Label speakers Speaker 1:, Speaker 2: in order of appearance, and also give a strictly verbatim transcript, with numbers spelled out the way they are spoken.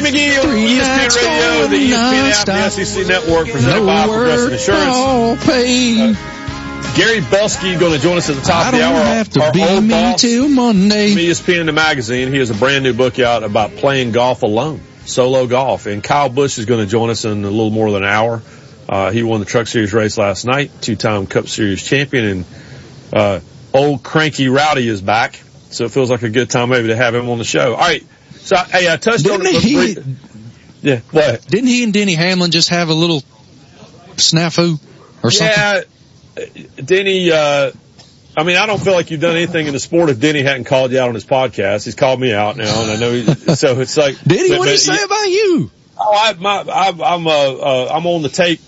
Speaker 1: McGee on E S P N Radio, the E S P N app, the S E C Network, presented by Progressive Insurance. Uh, Gary Belsky going to join us at the top of the hour.
Speaker 2: I don't have to
Speaker 1: our
Speaker 2: be
Speaker 1: old
Speaker 2: me
Speaker 1: boss
Speaker 2: till Monday.
Speaker 1: from E S P N the magazine. He has a brand new book out about playing golf alone, solo golf. And Kyle Busch is going to join us in a little more than an hour. Uh, he won the Truck Series race last night, two-time Cup Series champion, and uh, old cranky Rowdy is back. So it feels like a good time maybe to have him on the show. All right. So, hey, I touched
Speaker 2: didn't
Speaker 1: on it.
Speaker 2: He,
Speaker 1: yeah, what?
Speaker 2: Didn't he and Denny Hamlin just have a little snafu or something?
Speaker 1: Yeah, Denny, uh, I mean, I don't feel like you've done anything in the sport if Denny hadn't called you out on his podcast. He's called me out now, and I know he, so it's like.
Speaker 2: Denny,
Speaker 1: but,
Speaker 2: what did he say about you?
Speaker 1: Oh, I, my, I, I'm, uh, uh, I'm on the tape